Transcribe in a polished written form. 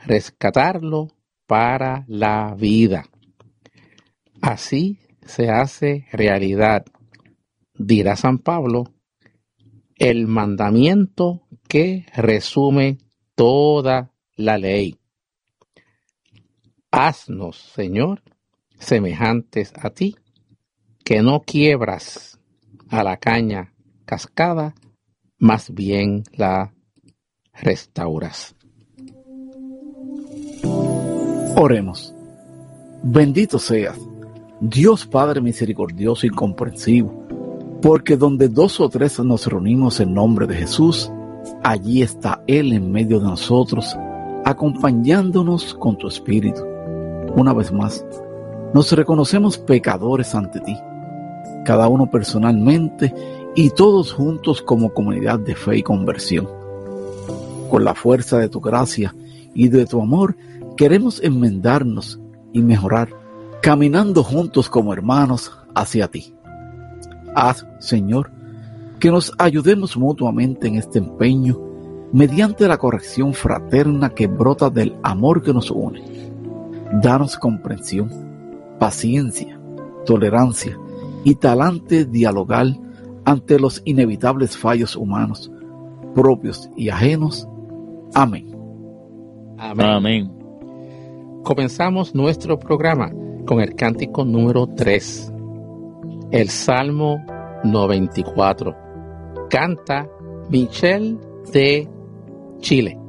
rescatarlo para la vida. Así se hace realidad, dirá San Pablo, el mandamiento que resume toda la ley. Haznos, Señor, semejantes a ti, que no quiebras a la caña cascada, más bien la restauras. Oremos. Bendito seas, Dios Padre misericordioso y comprensivo, porque donde 2 o 3 nos reunimos en nombre de Jesús, allí está Él en medio de nosotros, acompañándonos con tu Espíritu. Una vez más, nos reconocemos pecadores ante ti, cada uno personalmente y todos juntos como comunidad de fe y conversión. Con la fuerza de tu gracia y de tu amor, queremos enmendarnos y mejorar, caminando juntos como hermanos hacia ti. Haz, Señor, que nos ayudemos mutuamente en este empeño mediante la corrección fraterna que brota del amor que nos une. Danos comprensión, paciencia, tolerancia y talante dialogal ante los inevitables fallos humanos, propios y ajenos. Amén. Amén. Amén. Comenzamos nuestro programa con el cántico número 3, el Salmo 94. Canta Michelle de Chile.